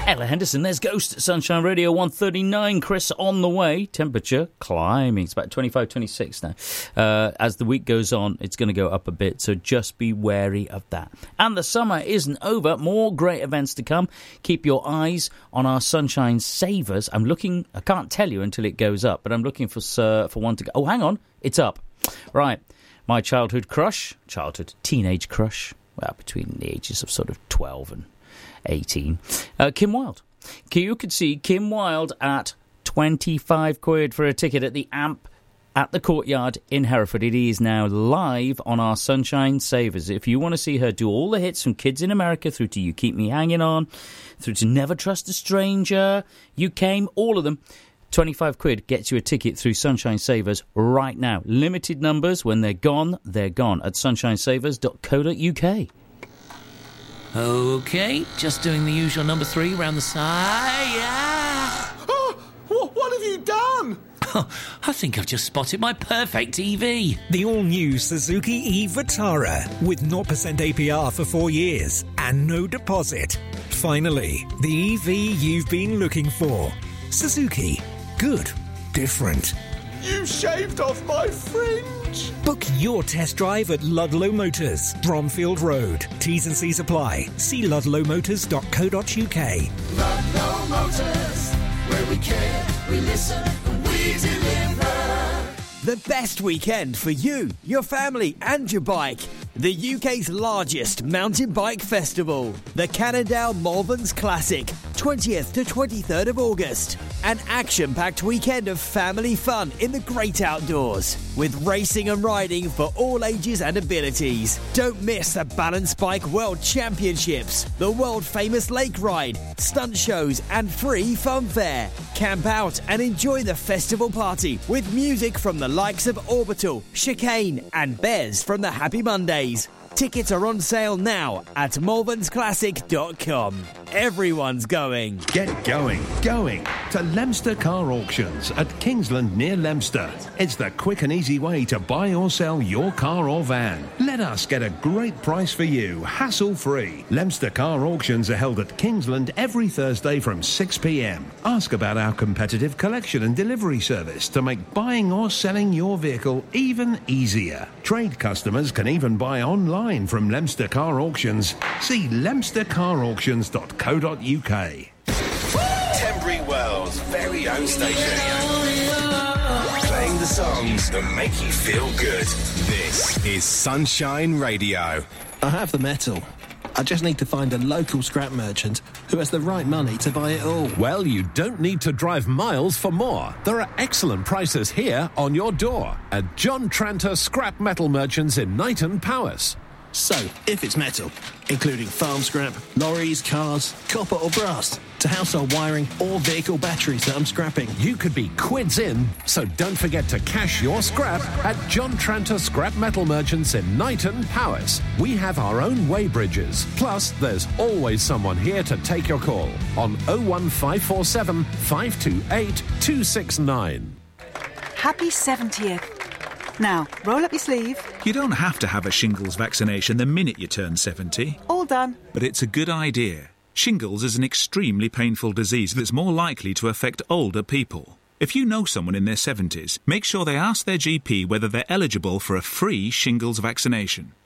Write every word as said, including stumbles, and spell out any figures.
Ella Henderson, there's Ghost at Sunshine Radio one thirty-nine. Chris on the way. Temperature climbing. It's about twenty-five, twenty-six now. Uh, as the week goes on, it's going to go up a bit, so just be wary of that. And the summer isn't over. More great events to come. Keep your eyes on our Sunshine Savers. I'm looking, I can't tell you until it goes up, but I'm looking for uh, for one to go. Oh, hang on. It's up. Right. My childhood crush, childhood teenage crush, well, between the ages of sort of twelve and eighteen. Uh, Kim Wilde. You could see Kim Wilde at twenty-five quid for a ticket at the Amp at the Courtyard in Hereford. It is now live on our Sunshine Savers. If you want to see her do all the hits from Kids in America through to You Keep Me Hanging On, through to Never Trust a Stranger, You Came, all of them, twenty-five quid gets you a ticket through Sunshine Savers right now. Limited numbers. When they're gone, they're gone at sunshine savers dot co dot uk. OK, just doing the usual number three round the side. Yeah. Oh, what, what have you done? Oh, I think I've just spotted my perfect E V. The all-new Suzuki e-Vitara with zero percent A P R for four years and no deposit. Finally, the E V you've been looking for. Suzuki. Good. Different. You shaved off my fringe. Book your test drive at Ludlow Motors, Bromfield Road. T's and C's apply. See ludlow motors dot co dot uk. Ludlow Motors, where we care, we listen, and we deliver. The best weekend for you, your family and your bike. The U K's largest mountain bike festival. The Cannondale Malverns Classic, twentieth to twenty-third of August. An action-packed weekend of family fun in the great outdoors. With racing and riding for all ages and abilities. Don't miss the Balance Bike World Championships, the world-famous lake ride, stunt shows and free fun fair. Camp out and enjoy the festival party with music from the likes of Orbital, Chicane and Bez from the Happy Mondays. Tickets are on sale now at malverns classic dot com. Everyone's going. Get going, going to Leominster Car Auctions at Kingsland near Leominster. It's the quick and easy way to buy or sell your car or van. Let us get a great price for you, hassle-free. Leominster Car Auctions are held at Kingsland every Thursday from six p m. Ask about our competitive collection and delivery service to make buying or selling your vehicle even easier. Trade customers can even buy online from Leominster Car Auctions. See leominster car auctions dot co dot uk. Tenbury Wells' very own station. Playing the songs that make you feel good. This is Sunshine Radio. I have the metal. I just need to find a local scrap merchant who has the right money to buy it all. Well, you don't need to drive miles for more. There are excellent prices here on your door at John Tranter Scrap Metal Merchants in Knighton Powys. So, if it's metal, including farm scrap, lorries, cars, copper or brass, to household wiring or vehicle batteries that I'm scrapping, you could be quids in, so don't forget to cash your scrap at John Tranter Scrap Metal Merchants in Knighton Powys. We have our own weighbridges, plus there's always someone here to take your call on oh one five four seven, five two eight, two six nine. Happy seventieth. Now, roll up your sleeve. You don't have to have a shingles vaccination the minute you turn seventy. All done. But it's a good idea. Shingles is an extremely painful disease that's more likely to affect older people. If you know someone in their seventies, make sure they ask their G P whether they're eligible for a free shingles vaccination.